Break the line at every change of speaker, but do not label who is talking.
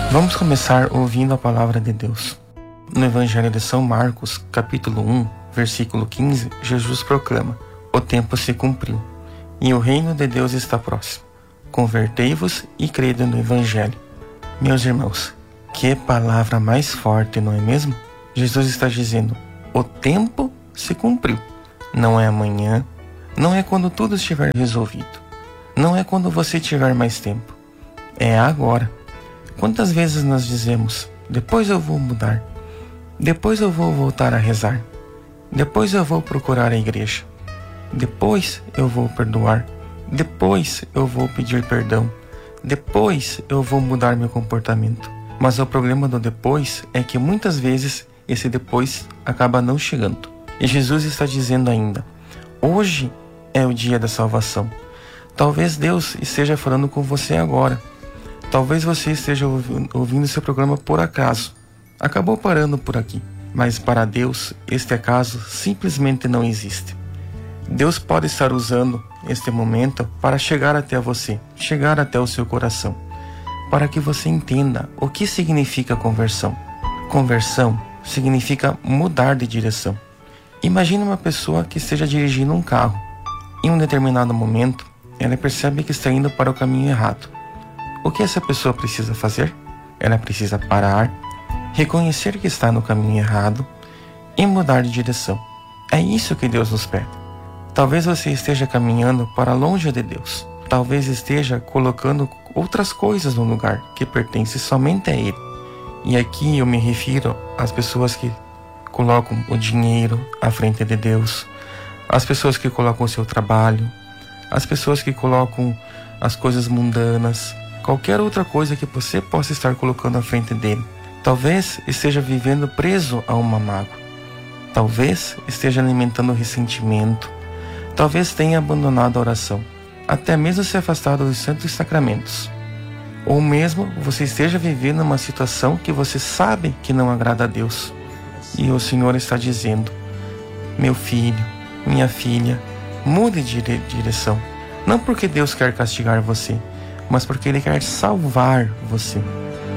Vamos começar ouvindo a palavra de Deus. No Evangelho de São Marcos, capítulo 1, versículo 15, Jesus proclama: o tempo se cumpriu, e o reino de Deus está próximo. Convertei-vos e crede no Evangelho. Meus irmãos, que palavra mais forte, não é mesmo? Jesus está dizendo: o tempo se cumpriu. Não é amanhã, não é quando tudo estiver resolvido, não é quando você tiver mais tempo. É agora. Quantas vezes nós dizemos: depois eu vou mudar, depois eu vou voltar a rezar, depois eu vou procurar a igreja, depois eu vou perdoar, depois eu vou pedir perdão, depois eu vou mudar meu comportamento. Mas o problema do depois é que muitas vezes esse depois acaba não chegando. E Jesus está dizendo ainda: hoje é o dia da salvação. Talvez Deus esteja falando com você agora. Talvez você esteja ouvindo esse programa por acaso. Acabou parando por aqui. Mas para Deus, este acaso simplesmente não existe. Deus pode estar usando este momento para chegar até você, chegar até o seu coração, para que você entenda o que significa conversão. Conversão significa mudar de direção. Imagine uma pessoa que esteja dirigindo um carro. Em um determinado momento, ela percebe que está indo para o caminho errado. O que essa pessoa precisa fazer? Ela precisa parar, reconhecer que está no caminho errado e mudar de direção. É isso que Deus nos pede. Talvez você esteja caminhando para longe de Deus. Talvez esteja colocando outras coisas no lugar que pertence somente a Ele. E aqui eu me refiro às pessoas que colocam o dinheiro à frente de Deus, às pessoas que colocam o seu trabalho, às pessoas que colocam as coisas mundanas, qualquer outra coisa que você possa estar colocando à frente dele. Talvez esteja vivendo preso a uma mágoa. Talvez esteja alimentando ressentimento. Talvez tenha abandonado a oração. Até mesmo se afastado dos santos sacramentos. Ou mesmo você esteja vivendo uma situação que você sabe que não agrada a Deus. E o Senhor está dizendo: meu filho, minha filha, mude de direção. Não porque Deus quer castigar você, mas porque Ele quer salvar você.